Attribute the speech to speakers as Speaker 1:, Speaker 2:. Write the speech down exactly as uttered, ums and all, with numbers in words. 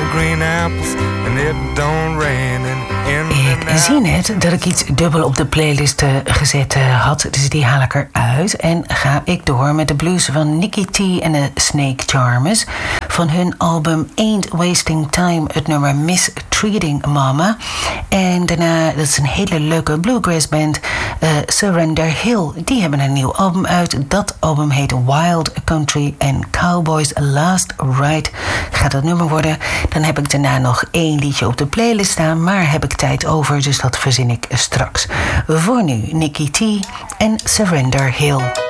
Speaker 1: green apples and it don't rain. And in
Speaker 2: Ik zie net dat ik iets dubbel op de playlist uh, gezet uh, had, dus die haal ik eruit. En ga ik door met de blues van Nicky T en de Snake Charmers. Van hun album Ain't Wasting Time, het nummer Mistreating Mama. En daarna, dat is een hele leuke bluegrass band, uh, Surrender Hill. Die hebben een nieuw album uit. Dat album heet Wild Country and Cowboys Last Ride. Gaat dat nummer worden. Dan heb ik daarna nog één liedje op de playlist staan, maar heb ik tijd over, dus dat verzin ik straks. Voor nu Nicky T en Surrender Hill.